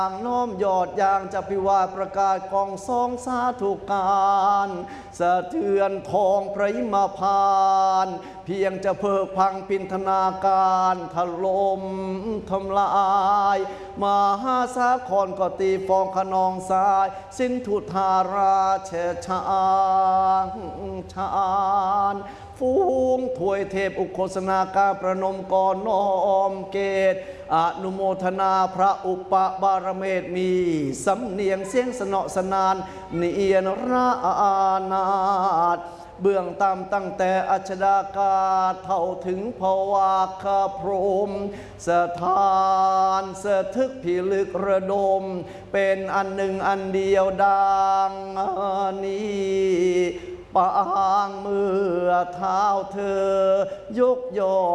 น้อมยอดยางจะพิวาประกาศกองสองสาธุการสะเทือนทองพระยิมพานเพียงจะเพิกพังพินธนาการถล่มทำลายมหาสาครก็ตีฟองขนองสายสิ้นทุธาราเชชานฟูงถวยเทพอุโคสนาการประนมก่อนน้อมเกตอนุโมทนาพระอุปบารเมตมีสำเนียงเสียงสนอสนานเนียนรานาถเบื้องต่ำตั้งแต่อัชดากาเท่าถึงภวาคพรหมสถานสะทึกพิลึกระดมเป็นอันหนึ่งอันเดียวดังนี้ปางเมื่อเท้าเธอยกยอ